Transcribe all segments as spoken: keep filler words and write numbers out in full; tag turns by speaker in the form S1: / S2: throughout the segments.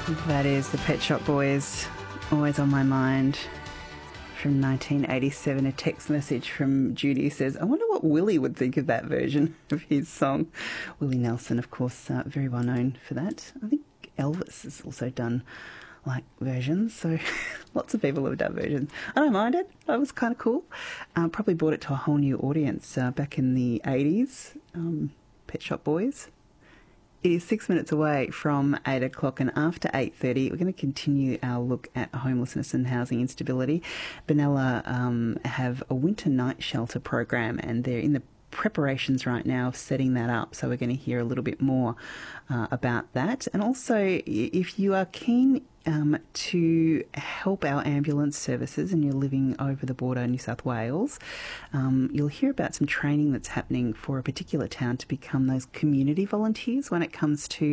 S1: That is the Pet Shop Boys, Always on My Mind. From nineteen eighty-seven, a text message from Judy says, I wonder what Willie would think of that version of his song. Willie Nelson, of course, uh, very well known for that. I think Elvis has also done like versions, so lots of people have done versions. I don't mind it. That was kind of cool. Uh, probably brought it to a whole new audience uh, back in the eighties, um, Pet Shop Boys. It is six minutes away from eight o'clock, and after eight thirty we're going to continue our look at homelessness and housing instability. Benalla um, have a winter night shelter program, and they're in the preparations right now of setting that up, so we're going to hear a little bit more uh, about that. And also, if you are keen um, to help our ambulance services and you're living over the border in New South Wales, um, you'll hear about some training that's happening for a particular town to become those community volunteers when it comes to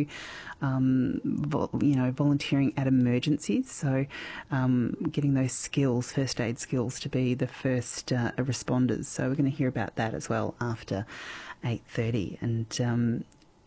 S1: um, vo- you know, volunteering at emergencies. So um, getting those skills, first aid skills, to be the first uh, responders. So we're going to hear about that as well after eight thirty. And um,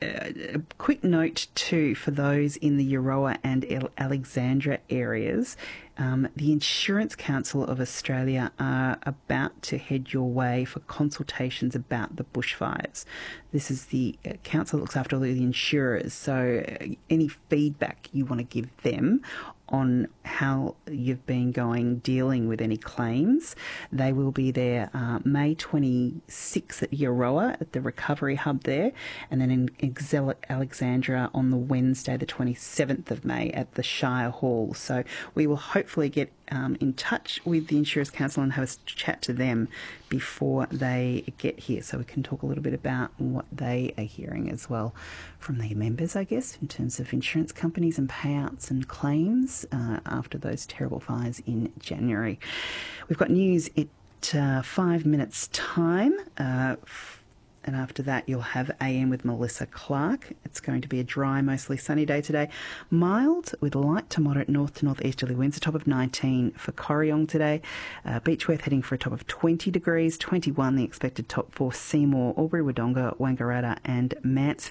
S1: a quick note too for those in the Euroa and Alexandra areas. Um, the Insurance Council of Australia are about to head your way for consultations about the bushfires. This is the uh, council that looks after all the insurers, so uh, any feedback you want to give them on how you've been going dealing with any claims. They will be there uh, May twenty-sixth at Euroa at the Recovery Hub there, and then in Exel- Alexandra on the Wednesday the twenty-seventh of May at the Shire Hall. So we will hopefully get um, in touch with the Insurance Council and have a chat to them before they get here, so we can talk a little bit about what they are hearing as well from their members, I guess, in terms of insurance companies and payouts and claims uh, after those terrible fires in January. We've got news at uh, five minutes' time. Uh, And after that, you'll have A M with Melissa Clark. It's going to be a dry, mostly sunny day today. Mild with light to moderate north to northeasterly winds, a top of nineteen for Corryong today. Uh, Beechworth heading for a top of twenty degrees, twenty-one the expected top for Seymour, Albury, Wodonga, Wangaratta and Mansfield.